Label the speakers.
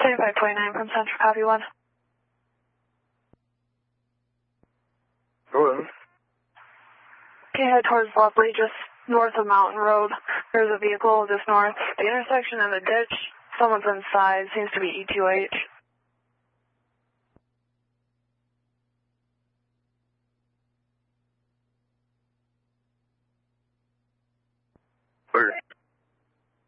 Speaker 1: 7529 from Central, copy 1.
Speaker 2: Hello.
Speaker 1: Okay, head towards Lovely, just north of Mountain Road. There's a vehicle just north. The intersection and the ditch, someone's inside, seems to be E2H.
Speaker 2: Where?